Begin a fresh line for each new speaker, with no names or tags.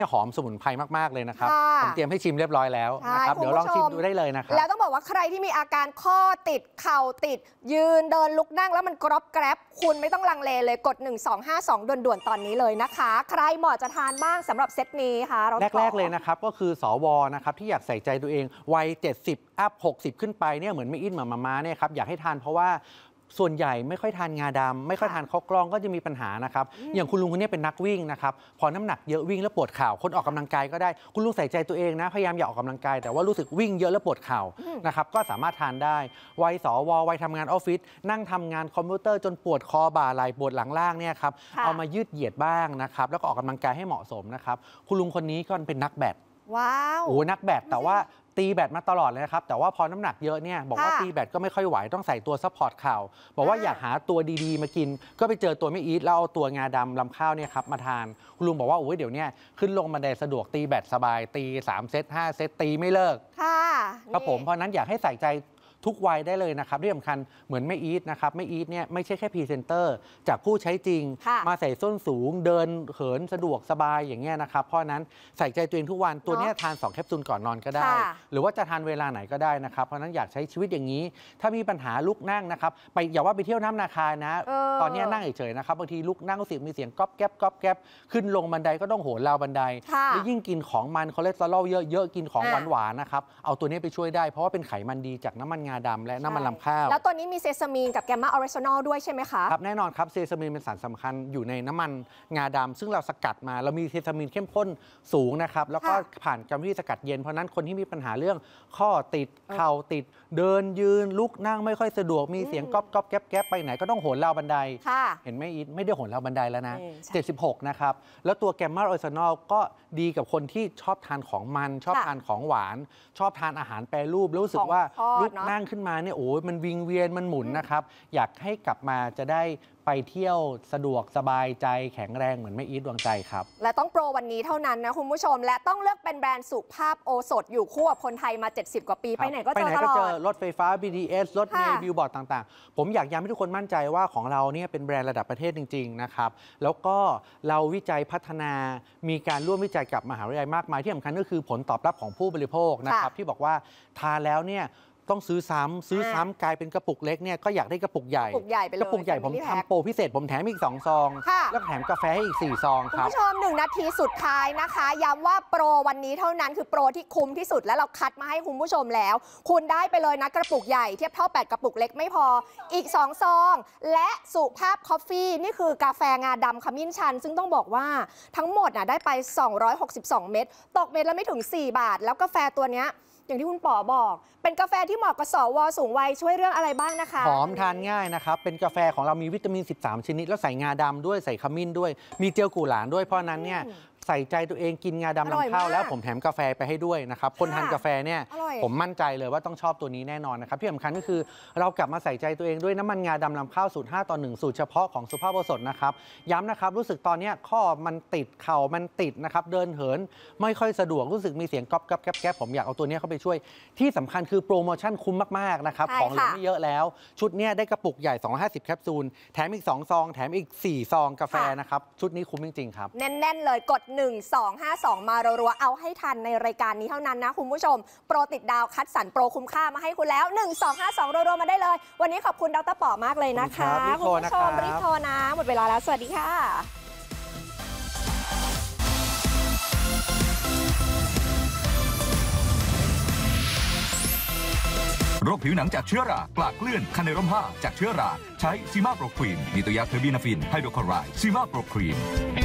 หอมสมุนไพรมากๆเลยนะครับผมเตรียมให้ชิมเรียบร้อยแล้วนะครับเดี๋ยวลองชิมดูได้เลยนะครับ
แล้วต้องบอกว่าใครที่มีอาการข้อติดเข่าติดยืนเดินลุกนั่งแล้วมันกรอบแกรบคุณไม่ต้องลังเลเลยกด1252ด่วนๆตอนนี้เลยนะคะใครเหมาะจะทานบ้างสำหรับเซตนี้คะ
แรกๆเลยนะครับก็คือสวนะครับที่อยากใส่ใจตัวเองวัย70อัพ60ขึ้นไปเนี่ยเหมือนไม่อินเหมือนมาเนี่ยครับอยากให้ทานเพราะว่าส่วนใหญ่ไม่ค่อยทานงาดำไม่ค่อยทานข้าวกล้องก็จะมีปัญหานะครับอย่างคุณลุงคนนี้เป็นนักวิ่งนะครับพอน้ำหนักเยอะวิ่งแล้วปวดเข่าคนออกกำลังกายก็ได้คุณลุงใส่ใจตัวเองนะพยายามอย่าออกกำลังกายแต่ว่ารู้สึกวิ่งเยอะแล้วปวดเข่านะครับก็สามารถทานได้วัยสววัยทำงานออฟฟิศนั่งทำงานคอมพิวเตอร์จนปวดคอบ่าไหล่ปวดหลังล่างเนี่ยครับเอามายืดเหยียดบ้างนะครับแล้วก็ออกกำลังกายให้เหมาะสมนะครับคุณลุงคนนี้ก็เป็นนักแบด
ว้าว
โอ้นักแบดแต่ว่าตีแบดมาตลอดเลยนะครับแต่ว่าพอน้ำหนักเยอะเนี่ยบอกว่าตีแบดก็ไม่ค่อยไหวต้องใส่ตัวซัพพอร์ตเข่าบอกว่าอยากหาตัวดีๆมากินก็ไปเจอตัวไม่อีทแล้วเอาตัวงาดำลำข้าวเนี่ยครับมาทานคุณลุงบอกว่าโอ้ยเดี๋ยวนี้ขึ้นลงบันไดสะดวกตีแบดสบายตี3เซต5เซตตีไม่เลิกครับผมเพราะนั้นอยากให้ใส่ใจทุกวัยได้เลยนะครับที่สำคัญเหมือนไม่อีทนะครับไม่อีทเนี่ยไม่ใช่แค่พรีเซนเตอร์จากผู้ใช้จริงมาใส่ส้นสูงเดินเหินสะดวกสบายอย่างเงี้ยนะครับเพราะนั้นใส่ใจตัวเองทุกวันตัวนี้ทาน2แคปซูลก่อนนอนก็ได้หรือว่าจะทานเวลาไหนก็ได้นะครับเพราะนั้นอยากใช้ชีวิตอย่างนี้ถ้ามีปัญหาลุกนั่งนะครับไปอย่าว่าไปเที่ยวน้ำนาคานะตอนนี้นั่งเฉยๆนะครับบางทีลุกนั่งมีเสียงก๊อบแก๊บก๊อบแก๊บขึ้นลงบันไดก็ต้องโหนราวบันไดแล้วยิ่งกินของมันคอเลสเตอรอลเยอะๆกินของหวานๆนะครับเอาตัวนี้ไปช่วยได้เพราะว่าเป็นไขมันดีจากน้ำมันงาดำและน้ำมัน
แล้วตัวนี้มีเซซามีนกับแกมมาออริจินอลด้วยใช่ไหมคะ
ครับแน่นอนครับเซซามีนเป็นสารสำคัญอยู่ในน้ำมันงาดำซึ่งเราสกัดมาเรามีเซซามีนเข้มข้นสูงนะครับแล้วก็ผ่านกรรมวิธีสกัดเย็นเพราะนั้นคนที่มีปัญหาเรื่องข้อติดเข่าติดเดินยืนลุกนั่งไม่ค่อยสะดวกมีเสียงก๊อบก๊อบแก๊บแก๊บไปไหนก็ต้องโหนราวบันไดเห็นไหมอีทไม่ได้โหนราวบันไดแล้วนะ76นะครับแล้วตัวแกมมาออริจินอลก็ดีกับคนที่ชอบทานของมันชอบทานของหวานชอบทานอาหารแปรรูปแล้วรู้สึกว่าลุกนั่งขึ้นมาเนี่ยโอ้ยมันวิงเวียนมันหมุนนะครับอยากให้กลับมาจะได้ไปเที่ยวสะดวกสบายใจแข็งแรงเหมือนไม่อีทดวงใจครับ
และต้องโปรวันนี้เท่านั้นนะคุณผู้ชมและต้องเลือกเป็นแบรนด์สุภาพโอสถอยู่คู่กับคนไทยมา70กว่าปีไปไหนก็เจอตลอด
รถไฟฟ้า BTS รถเมล์บิลบอร์ดต่างๆผมอยากย้ำให้ทุกคนมั่นใจว่าของเราเนี่ยเป็นแบรนด์ระดับประเทศจริงๆนะครับแล้วก็เราวิจัยพัฒนามีการร่วมวิจัยกับมหาวิทยาลัยมากมายที่สำคัญก็คือผลตอบรับของผู้บริโภคนะครับที่บอกว่าทานแล้วเนี่ยต้องซื้อซ้ำกลายเป็นกระปุกเล็กเนี่ยก็อยากได้กระปุกใหญ่กระปุกใหญ่ผมทำโปรพิเศษผมแถมอีก2ซองแล้วแถมกาแฟให้อีก4ซองครับ
คุณผู้ชม1นาทีสุดท้ายนะคะย้ำว่าโปรวันนี้เท่านั้นคือโปรที่คุ้มที่สุดและเราคัดมาให้คุณผู้ชมแล้วคุณได้ไปเลยนะกระปุกใหญ่เทียบเท่า8กระปุกเล็กไม่พออีก2ซองและสุภาพคอฟฟี่นี่คือกาแฟงาดำขมิ้นชันซึ่งต้องบอกว่าทั้งหมดได้ไป262เม็ดตกเม็ดละไม่ถึง4บาทแล้วกาแฟตัวเนี้ยอย่างที่คุณป๋อบอกเป็นกาแฟที่เหมาะกับสวสูงวัยช่วยเรื่องอะไรบ้างนะคะ
หอมทานง่ายนะครับเป็นกาแฟของเรามีวิตามิน13ชนิดแล้วใส่งาดำด้วยใส่ขมิ้นด้วยมีเจลกูหลานด้วยเพราะนั้นเนี่ยใส่ใจตัวเองกินงาดำลำข้าวแล้วผมแถมกาแฟไปให้ด้วยนะครับคนทานกาแฟเนี่ยผมมั่นใจเลยว่าต้องชอบตัวนี้แน่นอนนะครับที่สำคัญก็คือเรากลับมาใส่ใจตัวเองด้วยน้ำมันงาดำลำข้าวสูตร5:1สูตรเฉพาะของสุภาพโอสถนะครับย้ำนะครับรู้สึกตอนนี้ข้อมันติดเข่ามันติดนะครับเดินเหินไม่ค่อยสะดวกรู้สึกมีเสียงก๊อบแก๊บผมอยากเอาตัวนี้เข้าไปช่วยที่สำคัญคือโปรโมชั่นคุ้มมากๆนะครับของเหลือไม่เยอะแล้วชุดนี้ได้กระปุกใหญ่250แคปซูลแถมอีก2ซองแถมอีก4ซองกาแฟนะครับชุดนี้คุ้มจริงๆครับ
แน่นๆเลยกด1252มารัวๆเอาให้ทันในรายการนี้เท่านั้นนะคุณผู้ชมโปรติดดาวคัดสรรโปรคุ้มค่ามาให้คุณแล้ว1252รัวๆมาได้เลยวันนี้ขอบคุณดร.ป๋อมากเลยนะคะคุณผู้ชมรีบโทรนะหมดเวลาแล้วสวัสดีค่ะ
โรคผิวหนังจากเชื้อรากลากเกลื่อนคันในร่มผ้าจากเชื้อราใช้ซีมาโปรครีมมีตัวยาเทอร์บีนาฟินไฮโดรคลอไรด์ซีมาโปรครีม